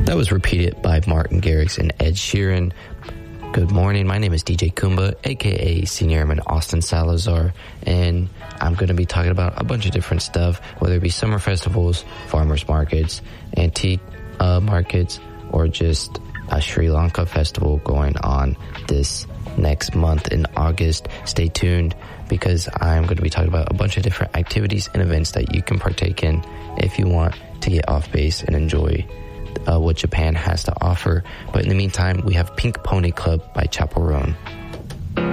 That was repeated by Martin Garrix and Ed Sheeran. Good morning, my name is DJ Kumba, aka Senior Airman Austin Salazar, and I'm going to be talking about a bunch of different stuff, whether it be summer festivals, farmers markets, antique markets, or just a Sri Lanka festival going on this next month in August. Stay tuned, because I'm going to be talking about a bunch of different activities and events that you can partake in if you want to get off base and enjoy what Japan has to offer. But in the meantime, we have Pink Pony Club by Chaperone.